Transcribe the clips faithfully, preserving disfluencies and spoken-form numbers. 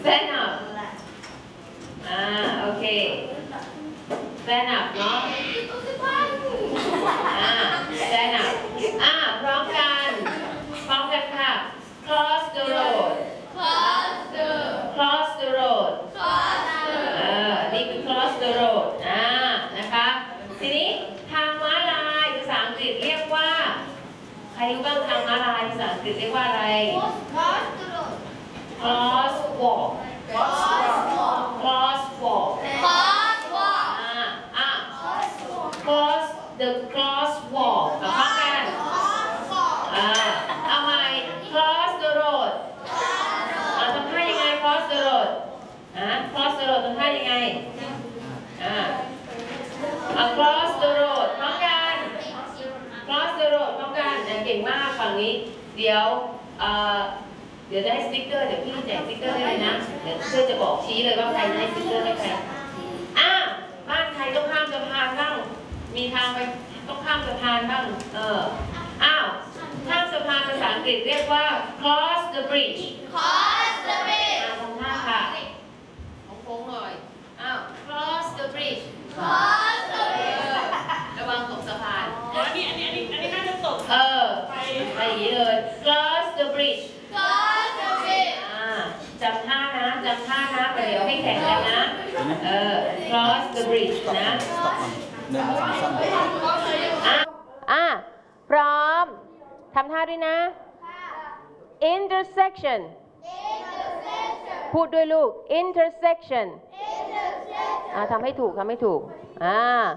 stand up อ่าโอเค stand up เนาะอ่า stand up อ่าพร้อมกันพร้อมกันค่ะ cross the road cross the cross the road cross the เออนี่คือ cross the road อ่านะคะทีนี้ทางม้าลายภาษาอังกฤษเรียกว่าใครรู้บ้างทางม้าลายภาษาอังกฤษเรียกว่าอะไร cross the road cross walk cross walk cross walk cross walk อ่าอ่า cross the cross walk เอาเข้ากัน cross walk อ่าเอาใหม่ cross the road อ่าทำท่ายังไง cross the road อ่า cross the road ทำท่ายังไงอ่า across the road พร้อมกัน cross the road พร้อมกันเก่งมากฝั่งนี้เดี๋ยวเอ่อเดี๋ยวได้สติ๊กเกอร์เดี๋ยวพี่แจกสติ๊กเกอร์ให้เลยนะเดี๋ยวเพื่อจะบอกชี้เลยว่าใครได้สติ๊กเกอร์ให้ใครอ่ะบ้านใครต้องข้ามสะพานบ้างมีทางไปต้องข้ามสะพานบ้างเอออ้าวข้ามสะพานภาษาอังกฤษเรียกว่า cross the bridge cross the bridge อ่าทำท่าค่ะโค้งๆหน่อยอ้าว cross the bridge cross the bridge ระวังตกสะพานอันนี้อันนี้อันนี้อันนี้น่าจะตกเออไปอย่างนี้เลย cross the bridge cross the bridge อ่าจำท่านะจำท่านะไปเดี๋ยวให้แข่งกันนะเออ cross the bridge นะอ่ะอ่ะพร้อมทำท่าด้วยนะ intersection พูดด้วยลูก intersection อ่าทำให้ถูกทำให้ถูกอ่า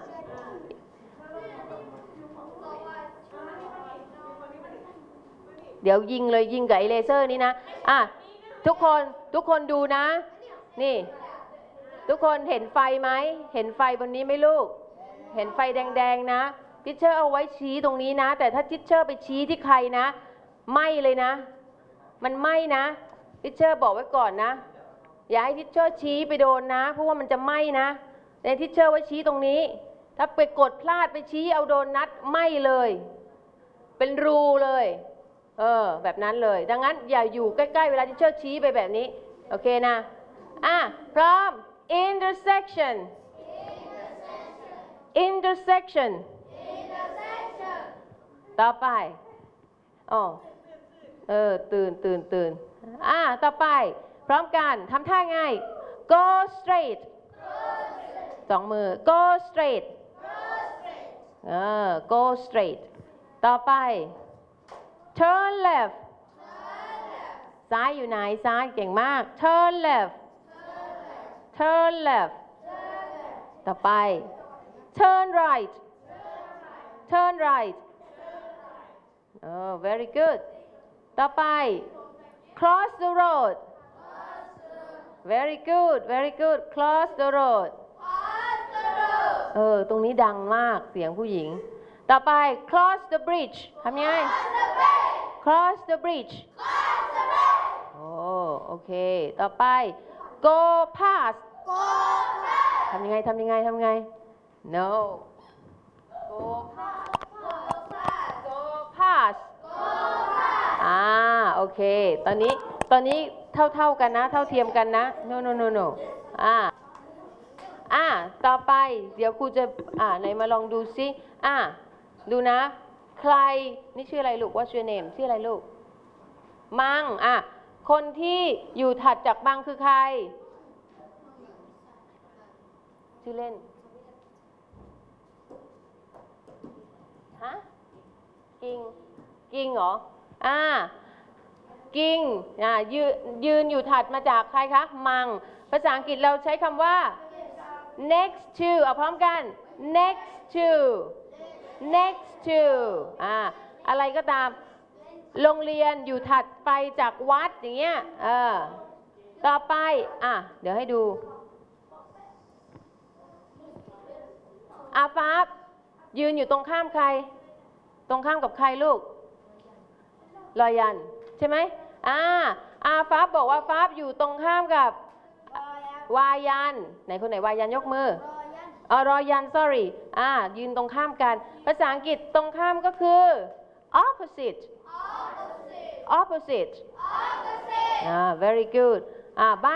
เดี๋ยวยิงเลยยิงกับไอเลเซอร์นี้นะอ่ะทุกคนทุกคนดูนะนี่ทุกคนเห็นไฟไหมเห็นไฟบนนี้ไหมลูกเห็นไฟแดงๆนะทิชเชอร์เอาไว้ชี้ตรงนี้นะแต่ถ้าทิชเชอร์ไปชี้ที่ใครนะไหม้เลยนะมันไหม้นะทิชเชอร์บอกไว้ก่อนนะอย่าให้ทิชเชอร์ชี้ไปโดนนะเพราะว่ามันจะไหม้นะแต่ทิชเชอร์ไว้ชี้ตรงนี้ถ้าไปกดพลาดไปชี้เอาโดนนัดไหม้เลยเป็นรูเลยเออแบบนั้นเลยดังนั้นอย่าอยู่ใกล้ๆเวลาที่เชิดชี้ไปแบบนี้โอเคนะอ่ะพร้อม intersection intersection ต่อไปอ๋อเออตื่นตื่นตื่นอ่ะต่อไปพร้อมกันทำท่าไง go straight สองมือ go straight เออ go straight ต่อไปturn left ซ้ายอยู่ไหนซ้ายเก่งมาก turn left turn left ต่อไป turn right turn right เออ very good ต่อไป cross the road very good very good cross the road เออตรงนี้ดังมากเสียงผู้หญิงต่อไป cross the bridge ทำยังไง cross the bridge โอ้โอเคต่อไป go past ทำยังไงทำยังไงทำยังไง no go past go past อ่าโอเคตอนนี้ตอนนี้เท่าเท่ากันนะเท่าเทียมกันนะ no no no no อ่าอ่าต่อไปเดี๋ยวครูจะอ่าไหนมาลองดูซิอ่าดูนะใครนี่ชื่ออะไรลูก What's your name ชื่ออะไรลูกมังอ่ะคนที่อยู่ถัดจากมังคือใครชื่อเล่นฮะกิงกิงเหรออ่ากิงอ่ายืนยืนอยู่ถัดมาจากใครคะมังภาษาอังกฤษเราใช้คำว่า next to เอาพร้อมกัน next to next to อ่าอะไรก็ตามโรงเรียนอยู่ถัดไปจากวัดอย่างเงี้ยเออต่อไปอ่ะเดี๋ยวให้ดูอาฟ้ายืนอยู่ตรงข้ามใครตรงข้ามกับใครลูกรอยันใช่ไหมอ่าอาฟ้าบอกว่าฟ้าอยู่ตรงข้ามกับวายันไหนคนไหนวายันยกมืออ๋อรอยัน sorry อ่ายืนตรงข้ามกันภาษาอังกฤษตรงข้ามก็คือ opposite opposite อ่า very good อ่าบ้าน